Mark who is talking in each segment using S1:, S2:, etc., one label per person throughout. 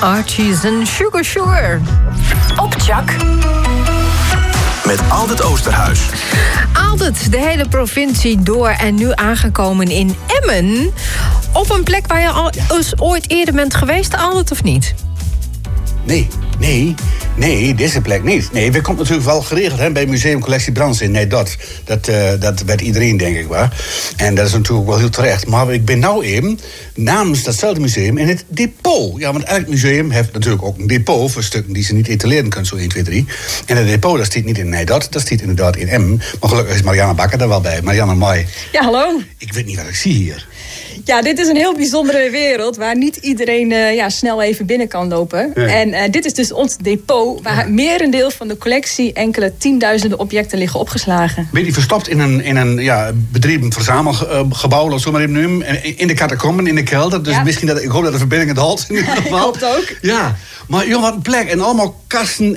S1: Archie's en Sugar.
S2: Op Chak.
S3: Met Aldert Oosterhuis.
S1: Aldert, de hele provincie door en nu aangekomen in Emmen. Op een plek waar je al eens ooit eerder bent geweest, Aldert, of niet?
S4: Nee, deze plek niet. Nee, we komt natuurlijk wel geregeld hè, bij Museum Collectie Brands in Nederland. Dat weet iedereen, denk ik wel. En dat is natuurlijk wel heel terecht. Maar ik ben nou even namens datzelfde museum in het depot. Ja, want elk museum heeft natuurlijk ook een depot voor stukken die ze niet etaleren kunnen, zo 1, 2, 3. En het depot, dat staat niet in Nederland, dat staat inderdaad in Emmen. Maar gelukkig is Marianne Bakker daar wel bij. Marianne, mooi.
S5: Ja, hallo.
S4: Ik weet niet wat ik zie hier.
S5: Ja, dit is een heel bijzondere wereld waar niet iedereen snel even binnen kan lopen.
S4: Nee.
S5: En dit is dus ons depot waar het merendeel van de collectie enkele tienduizenden objecten liggen opgeslagen.
S4: Ben je verstopt in een bedreven verzamelgebouw, laat zo maar even noemen. In de catacomben, in de kelder. Dus misschien ik hoop dat de verbinding het houdt in ieder geval.
S5: Ik hoop het ook.
S4: Ja, maar joh, wat een plek. En allemaal kasten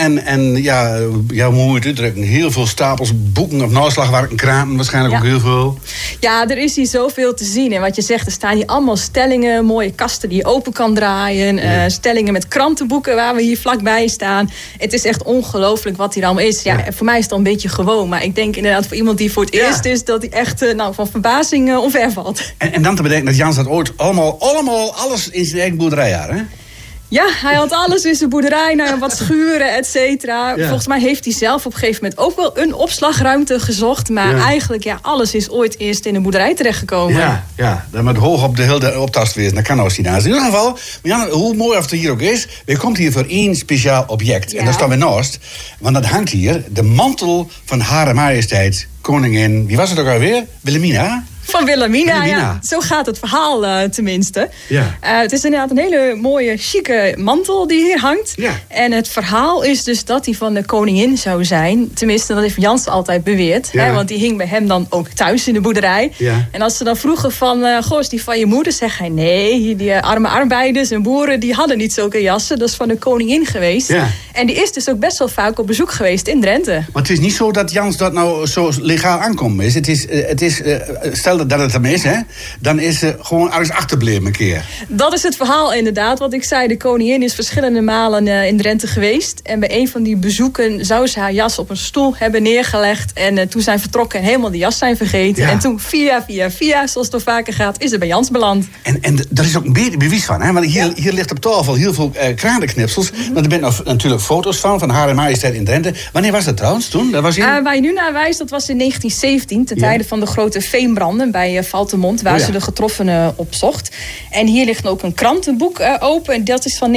S4: hoe moet je het uitdrukken? Heel veel stapels boeken op naslagwerk en kraten waarschijnlijk ook heel veel.
S5: Ja, er is hier zoveel te zien. En wat je zegt, er staan hier allemaal stellingen, mooie kasten die je open kan draaien. Stellingen met krantenboeken waar we hier vlakbij staan. Het is echt ongelooflijk wat hier allemaal is. Ja, voor mij is het al een beetje gewoon. Maar ik denk inderdaad voor iemand die voor het eerst is, dat hij echt van verbazing omver valt.
S4: En dan te bedenken dat Jans had ooit allemaal alles in zijn eigen boerderij had, hè?
S5: Ja, hij had alles in zijn boerderij, wat schuren, et cetera.
S4: Ja.
S5: Volgens mij heeft hij zelf op een gegeven moment ook wel een opslagruimte gezocht. Maar eigenlijk, alles is ooit eerst in een boerderij terechtgekomen.
S4: Ja, dan met hoog op de hele optast wezen. Dat kan nou niet naast. In ieder geval, Jan, hoe mooi of het hier ook is, we komt hier voor één speciaal object. En daar staan we naast. Want dat hangt hier, de mantel van Hare Majesteit, koningin, wie was het ook alweer? Wilhelmina?
S5: Van Wilhelmina, ja. Zo gaat het verhaal tenminste.
S4: Ja.
S5: Het is inderdaad een hele mooie, chique mantel die hier hangt.
S4: Ja.
S5: En het verhaal is dus dat hij van de koningin zou zijn. Tenminste, dat heeft Jans altijd beweerd.
S4: Ja.
S5: Hè, want die hing bij hem dan ook thuis in de boerderij.
S4: Ja.
S5: En als ze dan vroegen van, goh, is die van je moeder? Zegt hij, nee, die arme arbeiders en boeren, die hadden niet zulke jassen. Dat is van de koningin geweest.
S4: Ja.
S5: En die is dus ook best wel vaak op bezoek geweest in Drenthe.
S4: Maar het is niet zo dat Jans dat nou zo legaal aankomt is. Het is stel dat het hem is, hè, dan is ze gewoon ergens achterbleven een keer.
S5: Dat is het verhaal inderdaad. Wat ik zei, de koningin is verschillende malen in Drenthe geweest. En bij een van die bezoeken zou ze haar jas op een stoel hebben neergelegd. En toen zijn vertrokken en helemaal die jas zijn vergeten.
S4: Ja.
S5: En toen via, zoals het al vaker gaat, is ze bij Jans beland.
S4: En daar is ook een beetje bewijs van, hè? Want hier ligt op tafel heel veel kranenknipsels. Maar er zijn natuurlijk foto's van Hare Majesteit in Drenthe. Wanneer was dat trouwens toen? Dat was
S5: waar je nu naar wijst, dat was in 1917, ten tijde van de grote veenbranden bij Valtemont, waar ze de getroffenen opzocht. En hier ligt ook een krantenboek open. En dat is van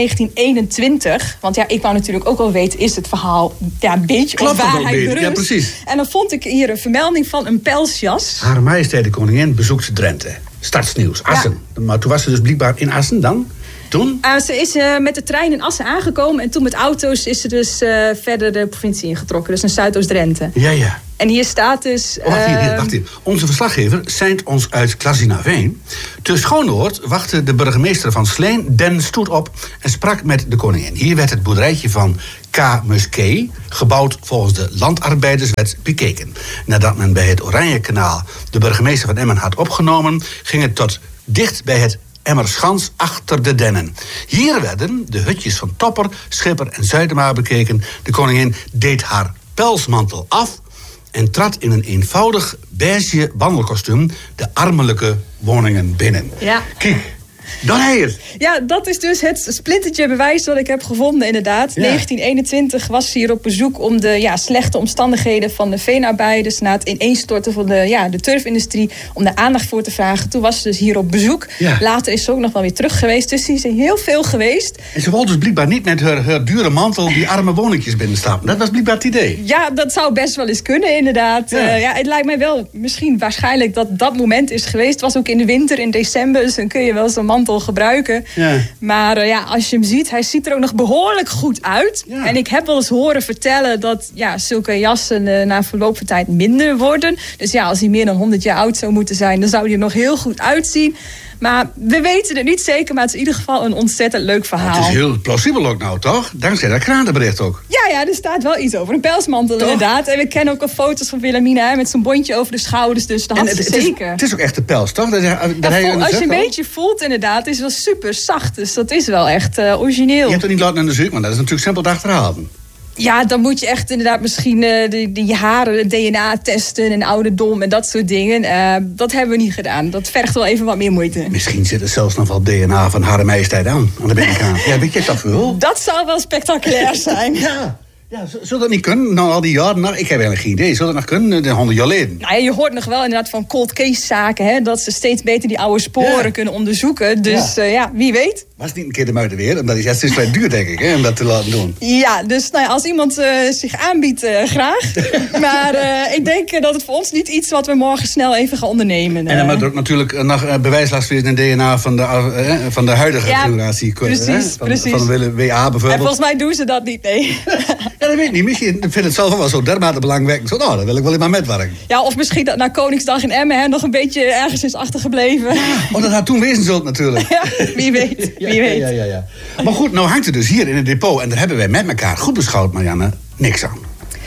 S5: 1921. Want ik wou natuurlijk ook wel weten, is het verhaal een beetje
S4: Klopt
S5: op waarheid berust?
S4: Ja, precies.
S5: En dan vond ik hier een vermelding van een pelsjas.
S4: Hare Majesteit de Koningin bezoekt Drenthe. Stadsnieuws, Assen. Ja. Maar toen was ze dus blijkbaar in Assen dan? Toen?
S5: Ze is met de trein in Assen aangekomen. En toen met auto's is ze dus verder de provincie ingetrokken. Dus naar Zuidoost-Drenthe.
S4: Ja.
S5: En hier staat dus...
S4: Wacht hier. Onze verslaggever zendt ons uit Klazinaveen. Te Schoonoord wachtte de burgemeester van Sleen Den Stoet op en sprak met de koningin. Hier werd het boerderijtje van K. Musquet, gebouwd volgens de landarbeiderswet, bekeken. Nadat men bij het Oranjekanaal de burgemeester van Emmen had opgenomen, ging het tot dicht bij het Emmerschans achter de dennen. Hier werden de hutjes van Topper, Schipper en Zuidema bekeken. De koningin deed haar pelsmantel af en trad in een eenvoudig beige wandelkostuum de armelijke woningen binnen.
S5: Ja.
S4: Kijk, dan hij het.
S5: Ja, dat is dus het splintertje bewijs dat ik heb gevonden, inderdaad.
S4: Ja.
S5: 1921 was ze hier op bezoek om de slechte omstandigheden van de veenarbeiders na het ineenstorten van de turfindustrie, om daar aandacht voor te vragen. Toen was ze dus hier op bezoek.
S4: Ja.
S5: Later is ze ook nog wel weer terug geweest. Dus ze is heel veel geweest.
S4: En ze wilde dus blijkbaar niet met haar dure mantel die arme woningjes binnenstappen. Dat was blijkbaar het idee.
S5: Ja, dat zou best wel eens kunnen, inderdaad.
S4: Ja.
S5: Het lijkt mij wel waarschijnlijk dat moment is geweest. Het was ook in de winter, in december, dus dan kun je wel zo'n mantel gebruiken.
S4: Ja.
S5: Maar als je hem ziet, hij ziet er ook nog behoorlijk goed uit.
S4: Ja.
S5: En ik heb wel eens horen vertellen dat zulke jassen na verloop van tijd minder worden. Dus als hij meer dan 100 jaar oud zou moeten zijn, dan zou hij er nog heel goed uitzien. Maar we weten het niet zeker, maar het is in ieder geval een ontzettend leuk verhaal.
S4: Het is heel plausibel ook nou, toch? Dankzij dat krantenbericht ook.
S5: Ja, er staat wel iets over. Een pelsmantel inderdaad. En we kennen ook al foto's van Wilhelmina met zo'n bondje over de schouders. Dus dat had ze zeker.
S4: Het is ook echt de pels, toch?
S5: Als je een beetje voelt inderdaad, is het wel super zacht. Dus dat is wel echt origineel.
S4: Je hebt het niet laten in de zoek, want dat is natuurlijk simpel te achterhalen.
S5: Ja, dan moet je echt inderdaad misschien die haren, DNA testen en ouderdom en dat soort dingen. Dat hebben we niet gedaan. Dat vergt wel even wat meer moeite.
S4: Misschien zit er zelfs nog wel DNA van Hare Majesteit aan de binnenkant. Ja, weet je dat veel?
S5: Dat zou wel spectaculair zijn.
S4: Ja, zou dat niet kunnen? Nou, al die jaren, ik heb eigenlijk geen idee. Zou dat nog kunnen, 100 jaar geleden?
S5: Nou, je hoort nog wel inderdaad van cold case zaken, hè, dat ze steeds beter die oude sporen kunnen onderzoeken. Dus wie weet.
S4: Was het niet een keer de muiten weer? Omdat het is vrij duur, denk ik, hè, om dat te laten doen.
S5: Ja, dus als iemand zich aanbiedt, graag. Maar ik denk dat het voor ons niet iets wat we morgen snel even gaan ondernemen.
S4: En dan moet er ook natuurlijk nog bewijslast wezen in DNA van de huidige generatie.
S5: Precies.
S4: Van WA bijvoorbeeld.
S5: En volgens mij doen ze dat niet, nee.
S4: Ja, dat weet ik niet. Misschien vind ik het zelf wel zo dermate belangwekkend. Zo, nou, dan wil ik wel in mijn metwerken.
S5: Ja, of misschien dat na Koningsdag in Emmen nog een beetje ergens is achtergebleven.
S4: Oh, dat had toen wezen zult natuurlijk.
S5: Ja, wie weet.
S4: Ja. Maar goed, nou hangt er dus hier in het depot, en daar hebben wij met elkaar goed beschouwd, Marianne, niks aan.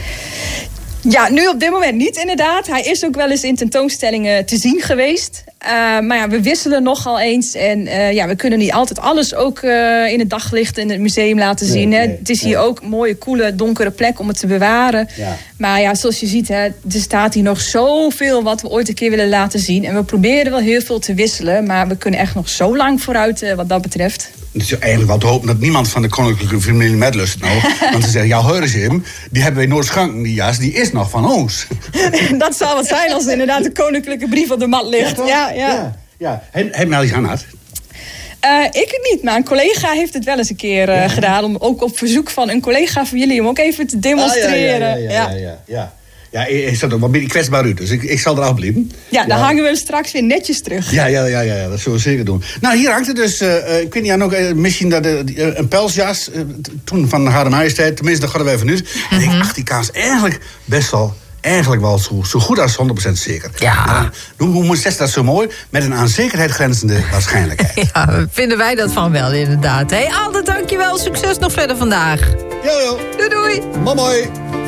S5: Ja, nu op dit moment niet inderdaad. Hij is ook wel eens in tentoonstellingen te zien geweest. Maar ja, we wisselen nogal eens. En we kunnen niet altijd alles ook in het daglicht in het museum laten zien. Nee, het is hier ook een mooie, coole, donkere plek om het te bewaren. Ja. Maar ja, zoals je ziet, er staat hier nog zoveel wat we ooit een keer willen laten zien. En we proberen wel heel veel te wisselen. Maar we kunnen echt nog zo lang vooruit wat dat betreft.
S4: Het is eigenlijk wel te hopen dat niemand van de koninklijke familie met lust nou. Want ze zeggen, jouw Heurigim, die hebben wij nooit schanken, die jas, die is nog van ons.
S5: Dat zou wat zijn als inderdaad de koninklijke brief op de mat ligt.
S4: Ja. Heb je nou iets aan gehad?
S5: Ik het niet, maar een collega heeft het wel eens een keer gedaan. Om ook op verzoek van een collega van jullie om ook even te demonstreren.
S4: Ja, is dat ook wel een beetje kwetsbaar uit, dus ik zal eraf blijven.
S5: Ja, dan hangen we hem straks weer netjes terug.
S4: Ja, dat zullen we zeker doen. Nou, hier hangt het dus, ik weet niet, ook misschien dat een pelsjas, toen van Hare Majesteit, tenminste, dat gaan we even uit. En ik dacht, die kaas eigenlijk wel zo goed als 100% zeker.
S1: Ja.
S4: Hoe zegt dat zo mooi? Met een aan zekerheid grenzende waarschijnlijkheid.
S1: Ja, vinden wij dat van wel, inderdaad. Hey, Alde, dankjewel. Succes nog verder vandaag.
S4: Jo.
S1: Doei.
S4: Mooi.